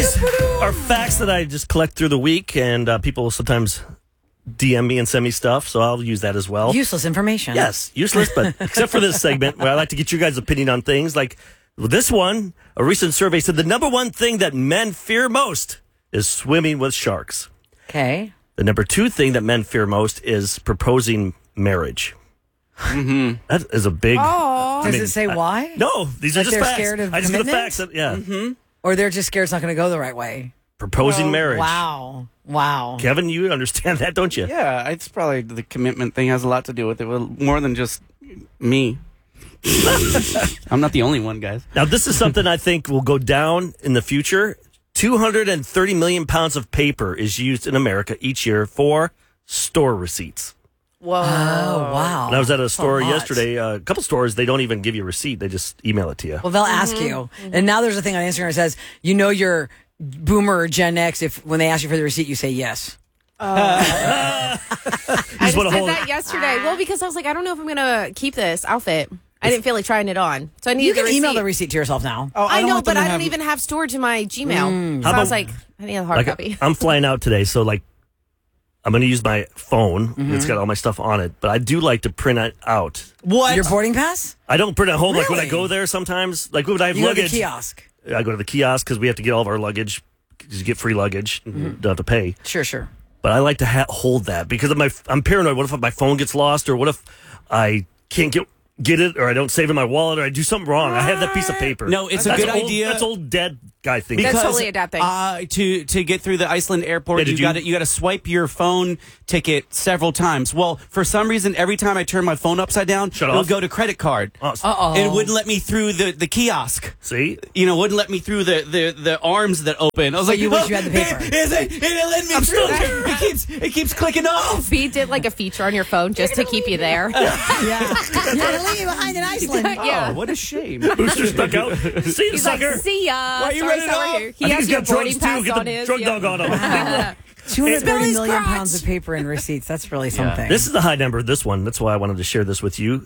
these are facts that I just collect through the week, and people sometimes DM me and send me stuff, so I'll use that as well. Useless information. Yes, useless, but except for this segment where I like to get your guys' opinion on things. Like this one, a recent survey said the number one thing that men fear most is swimming with sharks. Okay. The number two thing that men fear most is proposing marriage. Mm-hmm. That is a big... Does it say why? No, these are just they're facts. scared of I just get the commitment? facts. Yeah. Mm-hmm. Or they're just scared it's not going to go the right way. Proposing marriage. Wow. Kevin, you understand that, don't you? Yeah, it's probably the commitment thing has a lot to do with it. Well, more than just me. I'm not the only one, guys. Now, this is something I think will go down in the future. 230 million pounds of paper is used in America each year for store receipts. Whoa. Oh, wow. And I was at a store yesterday. A couple stores, they don't even give you a receipt. They just email it to you. Well, they'll ask you. And now there's a thing on Instagram that says, you know you're Boomer or Gen X if when they ask you for the receipt, you say yes. I just did that yesterday. Well, because I was like, I don't know if I'm going to keep this outfit. I didn't feel like trying it on. So I needed You can the receipt. email the receipt to yourself now. Oh, I know, but I don't even have storage in my Gmail. So I was like, I need a hard copy. I'm flying out today, so like I'm going to use my phone. It's got all my stuff on it, but I do like to print it out. What? Your boarding pass? I don't print it at home. Really? Like when I go there sometimes. Like when I have You go luggage. to the kiosk. I go to the kiosk because we have to get all of our luggage. Because you get free luggage. Don't have to pay. Sure. But I like to hold that because I'm paranoid. What if my phone gets lost, or what if I can't get it, or I don't save in my wallet, or I do something wrong? I have that piece of paper. No, it's a good idea. That's old dead guy thing. That's totally a dad thing. To get through the Iceland airport, you got to swipe your phone ticket several times. Well, for some reason, every time I turn my phone upside down, it'll go to credit card. Uh-oh. And it wouldn't let me through the kiosk. See? Wouldn't let me through the arms that open. I was like, you wish you had the paper. It let me through. It keeps clicking off. B did like a feature on your phone just to keep you there. Yeah. You're going to leave me behind in Iceland. Yeah. Oh, what a shame. Booster stuck out. See you, He's sucker. like, see ya. Why you Sorry, running sorry. off? He has your boarding pass Get on the his. drug dog on him. 230 million pounds of paper and receipts. That's really something. This is the high number, this one. That's why I wanted to share this with you.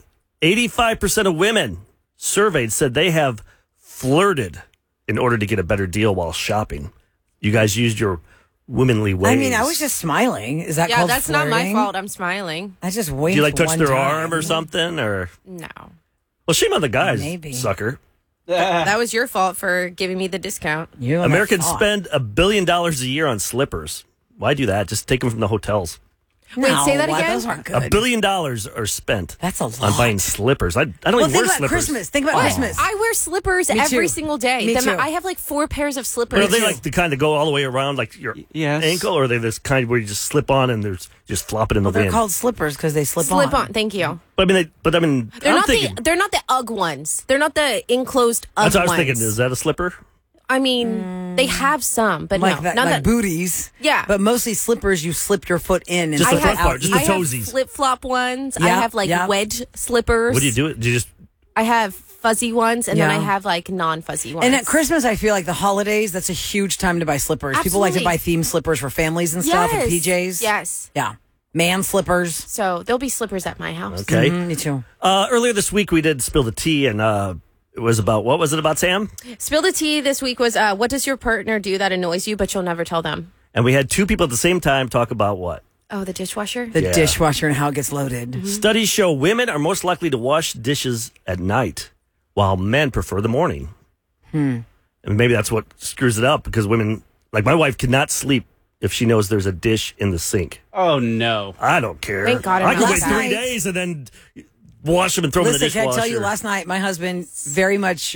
85% of women surveyed said they have flirted in order to get a better deal while shopping. You guys used your womanly ways. I mean, I was just smiling. Is that called that's not my flirting? fault. I'm smiling. I just waited. Do you like touch one their time. arm or something? Or No. well, shame on the guys, Maybe. sucker. That was your fault for giving me the discount. You and Americans that thought. spend $1 billion a year on slippers. Why do that? Just take them from the hotels. Wait, say that why? again? Those aren't good. $1 billion are spent. That's a on lot. buying slippers. I don't Well, even think wear about slippers. Christmas. Think about Christmas. I wear slippers Me every too. single day. Me too. I have like 4 pairs of slippers. Well, are they like the kind that go all the way around like your Yes. ankle, or are they this kind where you just slip on and there's just flop it in the They're wind? called slippers because they slip slip on. Thank you. But I mean, They're I'm not thinking, they're not the UGG ones. They're not the enclosed UGG that's what I was ones. thinking. Is that a slipper? I mean, they have some, but like no, that, not like that. booties. Yeah. But mostly slippers, you slip your foot in and Just the slip front out part, just the I have toesies. flip flop ones. I Yeah, have like yeah. wedge slippers. What do you do? Do you just I have fuzzy ones, and then Yeah. I have like non-fuzzy ones. And at Christmas, I feel like the holidays, that's a huge time to buy slippers. People like to Absolutely. buy themed slippers for families and stuff and PJs. Yes. Yeah. Man slippers. So there'll be slippers at my house. okay? Me too. Earlier this week, we did spill the tea, and it was about what was it about, Sam? Spill the tea this week was what does your partner do that annoys you, but you'll never tell them? And we had two people at the same time talk about what? Oh, the dishwasher? The Yeah. dishwasher and how it gets loaded. Studies show women are most likely to wash dishes at night, while men prefer the morning. And maybe that's what screws it up, because women, like my wife, cannot sleep if she knows there's a dish in the sink. Oh, no. I don't care. Thank God I'm I can not wait that. 3 days and then wash them and throw them in the Listen, can dishwasher. I tell you, last night, my husband very much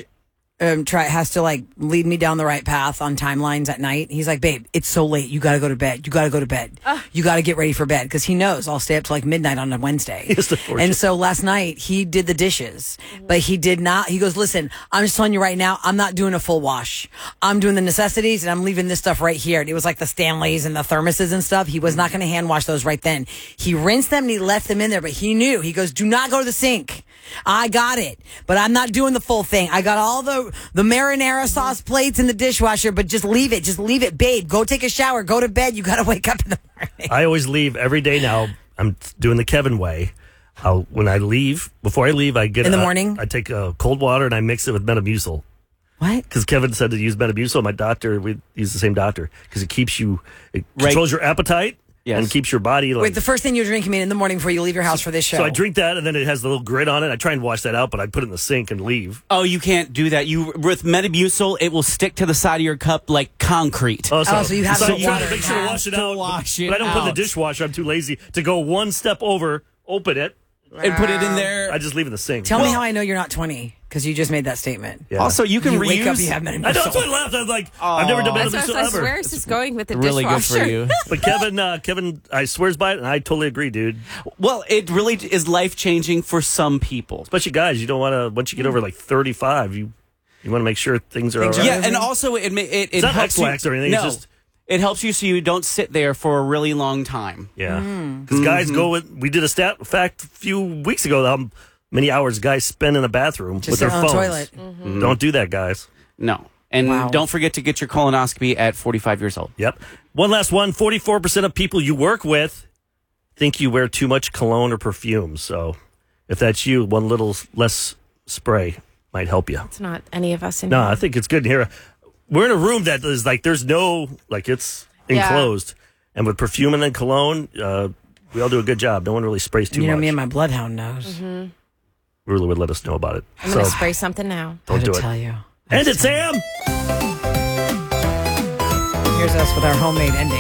has to like lead me down the right path on timelines at night. He's like, babe, it's so late. You got to go to bed. You got to go to bed. You got to get ready for bed, because he knows I'll stay up till like midnight on a Wednesday. Yes, of course. And so last night he did the dishes, but he did not. He goes, listen, I'm just telling you right now, I'm not doing a full wash. I'm doing the necessities and I'm leaving this stuff right here. And it was like the Stanleys and the thermoses and stuff. He was not going to hand wash those right then. He rinsed them and he left them in there, but he knew. He goes, do not go to the sink. I got it, but I'm not doing the full thing. I got all the marinara sauce plates in the dishwasher, but just leave it. Just leave it, babe. Go take a shower. Go to bed. You got to wake up in the morning. I always leave every day now. I'm doing the Kevin way. When I leave, before I leave, I get In the morning? I take cold water and I mix it with Metamucil. What? Because Kevin said to use Metamucil. My doctor, we use the same doctor because it controls your appetite. Yes. And keeps your body like... Wait, the first thing you drink, in the morning before you leave your house for this show. So I drink that, and then it has the little grit on it. I try and wash that out, but I put it in the sink and leave. Oh, you can't do that. With Metamucil, it will stick to the side of your cup like concrete. So you have to make sure to wash it out. But I don't put it in the dishwasher. I'm too lazy to go one step over, open it, and put it in there. I just leave it in the sink. Tell me how I know you're not 20, because you just made that statement. Yeah. Also, you can reuse. Wake up, you have Metamucil. I know, that's why I laughed. I was like, I've never done Metamucil ever. I swear it's just going with the really dishwasher. Good for you. But Kevin, I swears by it, and I totally agree, dude. Well, it really is life-changing for some people. Especially guys, you don't want to, once you get over like 35, you want to make sure things are all right. Yeah, and also it it's not X-Lax or anything. No. It's just... It helps you so you don't sit there for a really long time. Yeah. Because guys we did a fact a few weeks ago how many hours guys spend in a bathroom with their phones. Toilet. Don't do that, guys. No. And don't forget to get your colonoscopy at 45 years old. Yep. One last one. 44% of people you work with think you wear too much cologne or perfume. So if that's you, one little less spray might help you. It's not any of us in here. No, I think it's good to hear. We're in a room that is like there's no, like it's enclosed. Yeah. And with perfume and then cologne, we all do a good job. No one really sprays too much. You know, me and my bloodhound knows. Really would let us know about it. I'm going to spray something now. Don't do it. Tell you. End it, Sam! Here's us with our homemade ending.